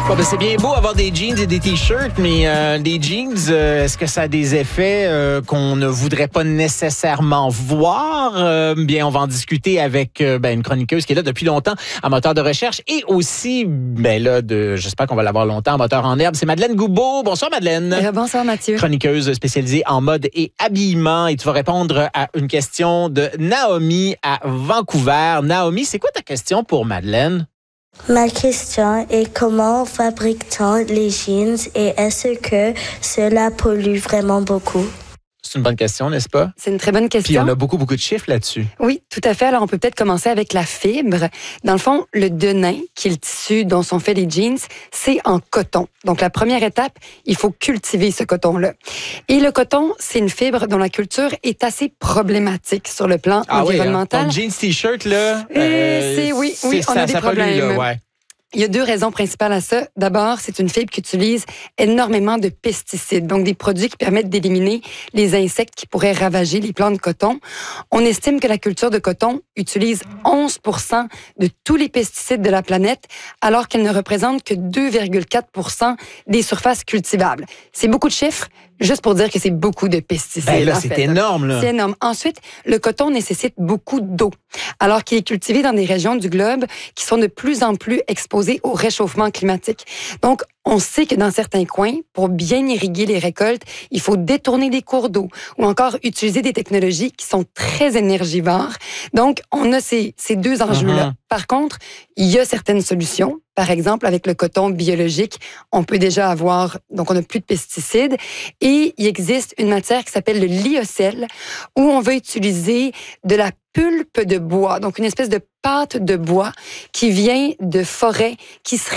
Bon, ben, c'est bien beau avoir des jeans et des t-shirts, mais des jeans, est-ce que ça a des effets qu'on ne voudrait pas nécessairement voir? Bien, on va en discuter avec une chroniqueuse qui est là depuis longtemps, en moteur de recherche, et aussi, j'espère qu'on va l'avoir longtemps, en moteur en herbe. C'est Madeleine Goubeau. Bonsoir, Madeleine. Bonsoir, Mathieu. Chroniqueuse spécialisée en mode et habillement. Et tu vas répondre à une question de Naomi à Vancouver. Naomi, c'est quoi ta question pour Madeleine? Ma question est comment fabrique-t-on les jeans et est-ce que cela pollue vraiment beaucoup? C'est une bonne question, n'est-ce pas? C'est une très bonne question. Puis on a beaucoup de chiffres là-dessus. Oui, tout à fait. Alors, on peut peut-être commencer avec la fibre. Dans le fond, le denim, qui est le tissu dont sont faits les jeans, c'est en coton. Donc, la première étape, il faut cultiver ce coton-là. Et le coton, c'est une fibre dont la culture est assez problématique sur le plan environnemental. Ton jeans t-shirt, là, oui, on a des problèmes. Pollue, là, ouais. Il y a deux raisons principales à ça. D'abord, c'est une fibre qui utilise énormément de pesticides, donc des produits qui permettent d'éliminer les insectes qui pourraient ravager les plants de coton. On estime que la culture de coton utilise 11% de tous les pesticides de la planète, alors qu'elle ne représente que 2,4% des surfaces cultivables. C'est beaucoup de chiffres, juste pour dire que c'est beaucoup de pesticides. Ben là, c'est énorme, là. C'est énorme. Ensuite, le coton nécessite beaucoup d'eau, alors qu'il est cultivé dans des régions du globe qui sont de plus en plus exposées au réchauffement climatique. Donc, on sait que dans certains coins, pour bien irriguer les récoltes, il faut détourner des cours d'eau ou encore utiliser des technologies qui sont très énergivores. Donc, on a ces deux enjeux-là. Par contre, il y a certaines solutions. Par exemple, avec le coton biologique, on peut déjà avoir, donc on n'a plus de pesticides. Et il existe une matière qui s'appelle le lyocell, où on va utiliser de la pulpe de bois, donc une espèce de pâte de bois qui vient de forêts qui se